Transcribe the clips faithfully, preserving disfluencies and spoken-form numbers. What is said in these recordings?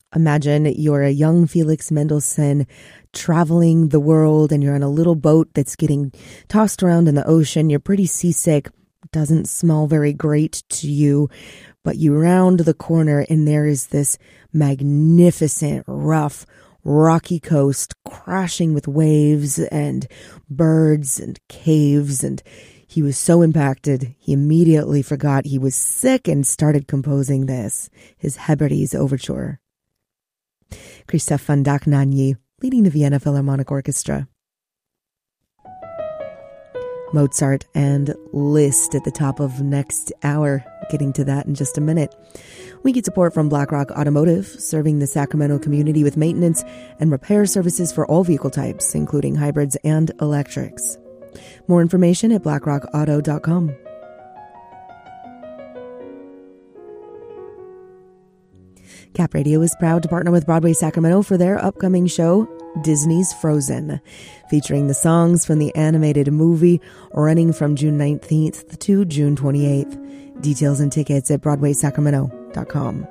Imagine you're a young Felix Mendelssohn traveling the world and you're on a little boat that's getting tossed around in the ocean. You're pretty seasick. Doesn't smell very great to you, but you round the corner and there is this magnificent, rough, rocky coast crashing with waves and birds and caves. And he was so impacted, he immediately forgot he was sick and started composing this, his Hebrides Overture. Christoph von Dohnanyi, leading the Vienna Philharmonic Orchestra. Mozart and Liszt at the top of next hour. Getting to that in just a minute. We get support from BlackRock Automotive, serving the Sacramento community with maintenance and repair services for all vehicle types, including hybrids and electrics. More information at blackrock auto dot com. Cap Radio is proud to partner with Broadway Sacramento for their upcoming show, Disney's Frozen, featuring the songs from the animated movie, running from June nineteenth to June twenty-eighth. Details and tickets at broadway sacramento dot com.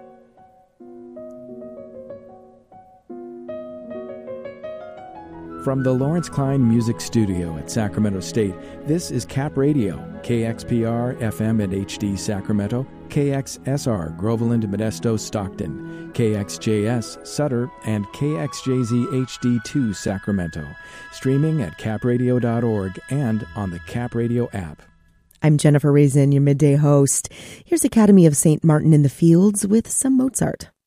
From the Lawrence Klein Music Studio at Sacramento State, this is Cap Radio, K X P R F M at H D Sacramento, K X S R Groveland, Modesto, Stockton, K X J S Sutter, and K X J Z H D two Sacramento. Streaming at cap radio dot org and on the Cap Radio app. I'm Jennifer Raisin, your midday host. Here's Academy of Saint Martin in the Fields with some Mozart.